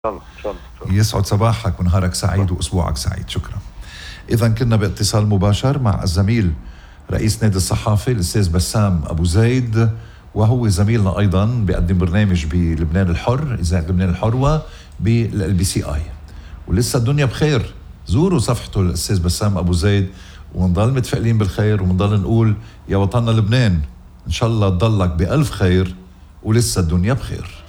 شاء الله ان شاء الله. يسعد صباحك ونهارك سعيد واسبوعك سعيد. شكرا. اذا كنا باتصال مباشر مع الزميل رئيس نادي الصحافه الاستاذ بسام ابو زيد، وهو زميلنا ايضا بيقدم برنامج بلبنان الحر، اذاعه لبنان الحر، وبالBCI. ولسه الدنيا بخير. زوروا صفحته الاستاذ بسام ابو زيد ونضل متفائلين بالخير، ونضل نقول يا وطننا لبنان ان شاء الله تضلك بألف خير ولسه الدنيا بخير.